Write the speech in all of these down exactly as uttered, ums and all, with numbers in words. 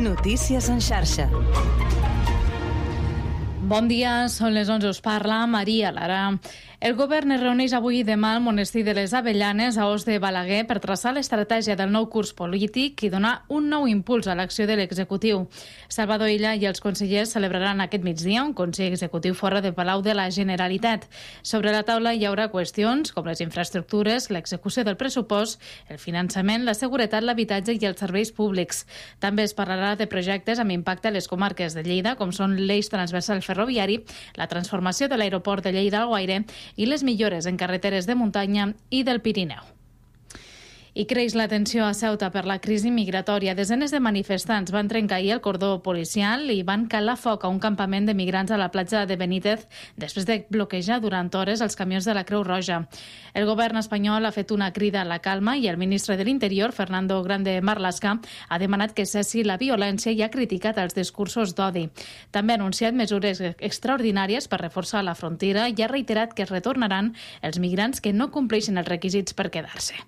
Notícies en xarxa. Bon dia, són les onze, us parla Maria Lara. El govern es reuneix avui i demà al monestir de les Avellanes, a Os de Balaguer, per traçar l'estratègia del nou curs polític i donar un nou impuls a l'acció de l'executiu. Salvador Illa i els consellers celebraran aquest migdia un consell executiu fora del Palau de la Generalitat. Sobre la taula hi haurà qüestions com les infraestructures, l'execució del pressupost, el finançament, la seguretat, l'habitatge i els serveis públics. També es parlarà de projectes amb impacte a les comarques de Lleida, com són l'eix transversal ferroviari, la transformació de l'aeroport de Lleida-Alguaire i les millores en carreteres de muntanya i del Pirineu. I creix la tensió a Ceuta per la crisi migratòria. Desenes de manifestants van trencar ahir el cordó policial i van calar foc a un campament de migrants a la platja de Benítez després de bloquejar durant hores els camions de la Creu Roja. El govern espanyol ha fet una crida a la calma i el ministre de l'Interior, Fernando Grande Marlaska, ha demanat que cessi la violència i ha criticat els discursos d'odi. També ha anunciat mesures extraordinàries per reforçar la frontera i ha reiterat que es retornaran els migrants que no compleixin els requisits per quedar-se.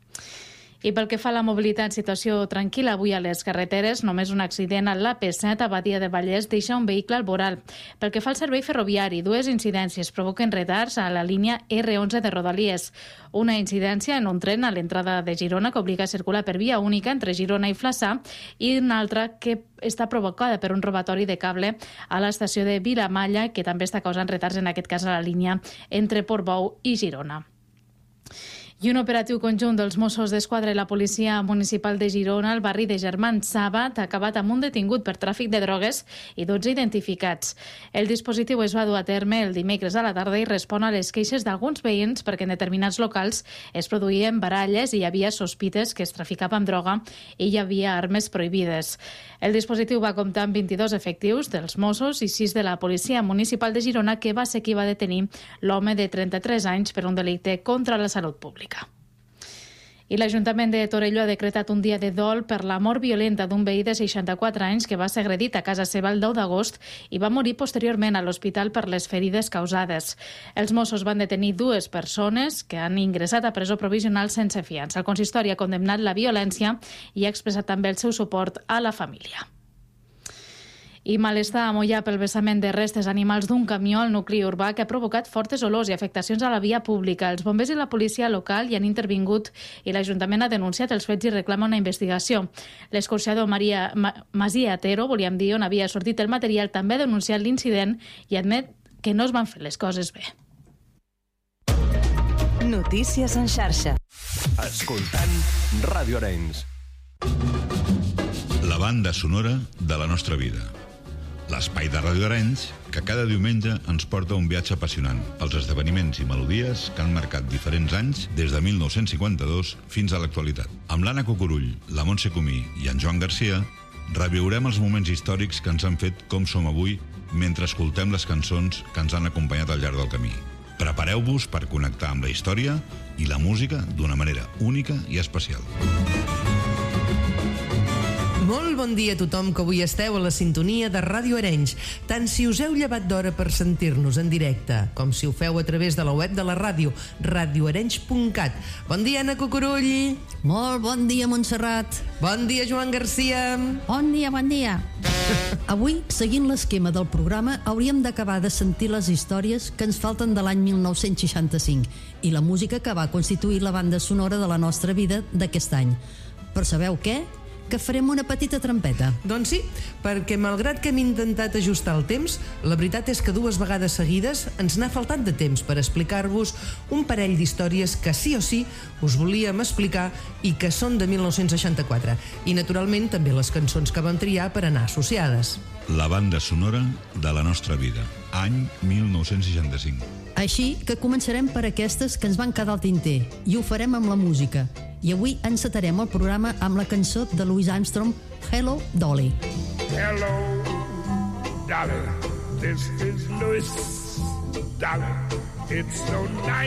I pel que fa a la mobilitat, situació tranquil·la avui a les carreteres. Només un accident a l'A P set a Badia de Vallès deixa un vehicle al voral. Pel que fa al servei ferroviari, dues incidències provoquen retards a la línia erre onze de Rodalies. Una incidència en un tren a l'entrada de Girona que obliga a circular per via única entre Girona i Flaçà i una altra que està provocada per un robatori de cable a l'estació de Vilamalla, que també està causant retards, en aquest cas a la línia entre Portbou i Girona. I un operatiu conjunt dels Mossos d'Esquadra i la Policia Municipal de Girona al barri de Germans Sàbat ha acabat amb un detingut per tràfic de drogues i dotze identificats. El dispositiu es va dur a terme el dimecres a la tarda i respon a les queixes d'alguns veïns perquè en determinats locals es produïen baralles i hi havia sospites que es traficava amb droga i hi havia armes prohibides. El dispositiu va comptar amb vint-i-dos efectius dels Mossos i sis de la Policia Municipal de Girona, que va ser qui va detenir l'home de trenta-tres anys per un delicte contra la salut pública. I l'Ajuntament de Torelló ha decretat un dia de dol per la mort violenta d'un veí de seixanta-quatre anys que va ser agredit a casa seva el deu d'agost i va morir posteriorment a l'hospital per les ferides causades. Els Mossos van detenir dues persones que han ingressat a presó provisional sense fiança. El consistori ha condemnat la violència i ha expressat també el seu suport a la família. I malestar a Moià pel vessament de restes animals d'un camió al nucli urbà que ha provocat fortes olors i afectacions a la via pública. Els bombers i la policia local hi han intervingut i l'Ajuntament ha denunciat els fets i reclama una investigació. L'escorxador Maria Ma, Masia Atero, volíem dir, on havia sortit el material, també ha denunciat l'incident i admet que no es van fer les coses bé. Notícies en xarxa. Escoltant Ràdio Arenys. La banda sonora de la nostra vida. L'espai de Ràdio Arenys, que cada diumenge ens porta un viatge apassionant pels esdeveniments i melodies que han marcat diferents anys des de mil nou-cents cinquanta-dos fins a l'actualitat. Amb l'Anna Cucurull, la Montse Comí i en Joan Garcia, reviurem els moments històrics que ens han fet com som avui mentre escoltem les cançons que ens han acompanyat al llarg del camí. Prepareu-vos per connectar amb la història i la música d'una manera única i especial. Molt bon dia a tothom que avui esteu a la sintonia de Ràdio Arenys, tant si us heu llevat d'hora per sentir-nos en directe, com si ho feu a través de la web de la ràdio, radioarenys punt cat. Bon dia, Anna Cucurull. Molt bon dia, Montserrat. Bon dia, Joan Garcia. Bon dia, bon dia. Avui, seguint l'esquema del programa, hauríem d'acabar de sentir les històries que ens falten de l'any mil nou-cents seixanta-cinc i la música que va constituir la banda sonora de la nostra vida d'aquest any. Però sabeu què? Que farem una petita trampeta. Doncs sí, perquè malgrat que hem intentat ajustar el temps, la veritat és que dues vegades seguides ens n'ha faltat de temps per explicar-vos un parell d'històries que sí o sí us volíem explicar i que són de mil nou-cents seixanta-quatre. I naturalment també les cançons que vam triar per anar associades. La banda sonora de la nostra vida, any mil nou-cents seixanta-cinc. Així que començarem per aquestes que ens van quedar al tinter i ho farem amb la música. I avui encetarem el programa amb la cançó de Louis Armstrong, Hello, Dolly. Hello, Dolly, this is Louis. Dolly, it's so nice.